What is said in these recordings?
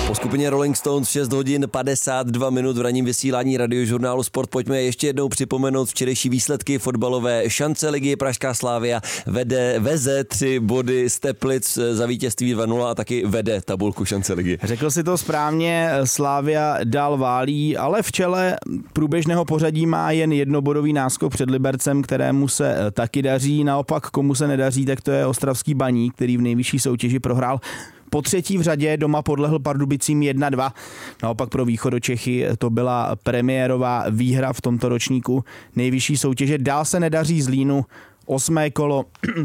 Po skupině Rolling Stones 6 hodin 52 minut v ranním vysílání Radiožurnálu Sport pojďme ještě jednou připomenout včerejší výsledky fotbalové šance ligy. Pražská Slavia veze 3 body z Teplic za vítězství 2-0 a taky vede tabulku šance ligy. Řekl si to správně, Slavia dál válí, ale v čele průběžného pořadí má jen jednobodový náskok před Libercem, kterému se taky daří. Naopak, komu se nedaří, tak to je ostravský Baník, který v nejvyšší soutěži prohrál po 3. v řadě, doma podlehl Pardubicím 1-2. Naopak pro Východočechy to byla premiérová výhra v tomto ročníku nejvyšší soutěže. Dál se nedaří Zlínu, 8. kolo,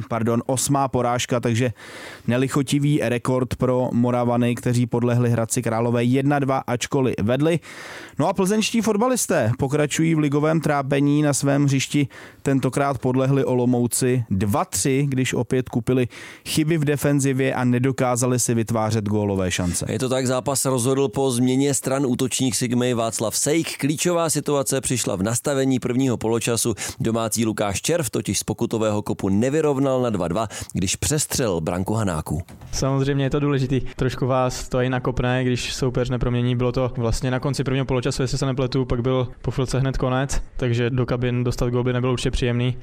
8. porážka, takže nelichotivý rekord pro Moravany, kteří podlehli Hradci Králové 1-2, ačkoliv vedli. No a plzeňští fotbalisté pokračují v ligovém trápení, na svém hřišti tentokrát podlehli Olomouci 2-3, když opět kupili chyby v defenzivě a nedokázali si vytvářet gólové šance. Je to tak, zápas rozhodl po změně stran útočník Sigmy Václav Sejk. Klíčová situace přišla v nastavení prvního poločasu. Domácí Lukáš Červ totiž z pokutového kopu nevyrovnal na 2-2, když přestřelil branku Hanáků. Samozřejmě je to důležitý. Trošku vás to i nakopne, když soupeř nepromění. Bylo to vlastně na konci prvního poločasu, jestli se nepletu, pak byl po chvilce hned konec, takže do kabin dostat gól by nebylo určitě příjemný.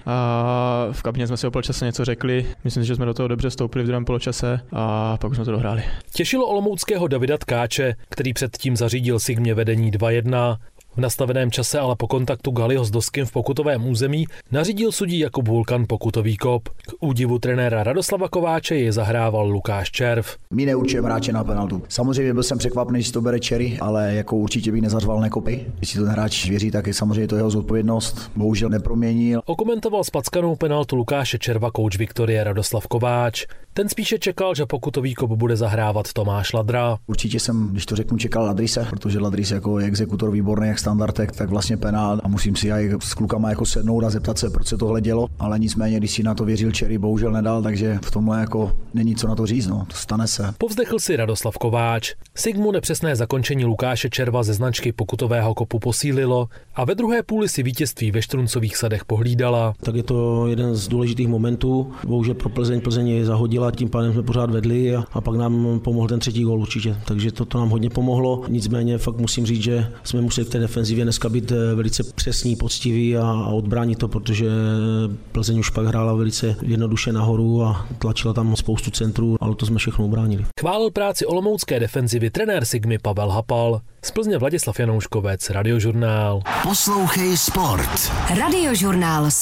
A v kabině jsme si o poločase něco řekli. Myslím si, že jsme do toho dobře vstoupili v druhém poločase a pak už jsme to dohráli. Těšilo olomouckého Davida Tkáče, který předtím zařídil Sigmě vedení 2-1. V nastaveném čase ale po kontaktu Galiho s Doskem v pokutovém území nařídil sudí Jakub Vulkan pokutový kop. K údivu trenéra Radoslava Kováče je zahrával Lukáš Červ. My neurčujeme hráče na penaltu. Samozřejmě byl jsem překvapený, že to bere Cherry, ale jako určitě bych nezařval nekopy. Když si to ten hráč věří, tak je samozřejmě to jeho zodpovědnost. Bohužel neproměnil. Okomentoval spackanou penaltu Lukáše Červa kouč Viktorie Radoslav Kováč. Ten spíše čekal, že pokutový kop bude zahrávat Tomáš Ladra. Určitě jsem, když to řeknu, čekal Ladrise, protože Ladris jako je exekutor výborný jak standardek, tak vlastně penál a musím si aj s klukama jako sednout a zeptat se, proč se tohle dělo, ale nicméně, když si na to věřil Cherry, bohužel nedal, takže v tomhle jako není co na to říct, no, to stane se. Povzdechl si Radoslav Kováč. Sigmu nepřesné zakončení Lukáše Červa ze značky pokutového kopu posílilo a ve druhé půli si vítězství ve Štruncových sadech pohlídala. Tak je to jeden z důležitých momentů. Bohužel pro Plzeň zahodila, tím pádem jsme pořád vedli a pak nám pomohl ten 3. gól určitě. Takže to nám hodně pomohlo. Nicméně fakt musím říct, že jsme museli v té defenzivě dneska být velice přesní, poctiví a odbránit to, protože Plzeň už pak hrála velice jednoduše nahoru a tlačila tam spoustu centrů, ale to jsme všechno ubránili. Chválil práci olomoucké defenzivy trenér Sigmy Pavel Hapal. Z Plzně Vladislav Janouškovec, Radiožurnál. Poslouchej sport. Radiožurnál.